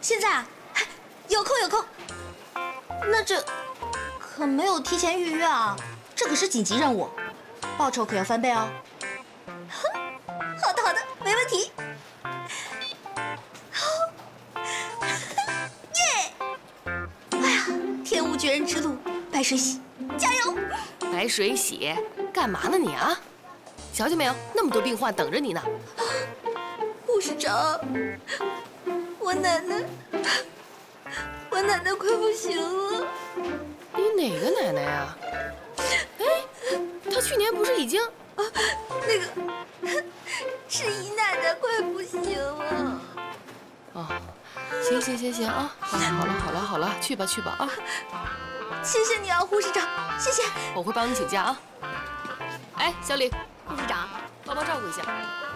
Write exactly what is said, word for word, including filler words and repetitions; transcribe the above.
现在啊，有空有空。那这可没有提前预约啊，这可是紧急任务，报酬可要翻倍哦。好的好的，没问题。耶！哎呀，天无绝人之路，白水洗，加油！ 白水洗，干嘛呢你啊？瞧见没有，那么多病患等着你呢。 护士长，我奶奶，我奶奶快不行了。 你哪个奶奶呀？哎，她去年不是已经…… 啊，那个是姨奶奶快不行了。 哦，行行行行啊，好了好了好了好了，去吧去吧啊！ 谢谢你啊，护士长，谢谢。 我会帮你请假啊。哎，小李， 护士长， 帮忙照顾一下。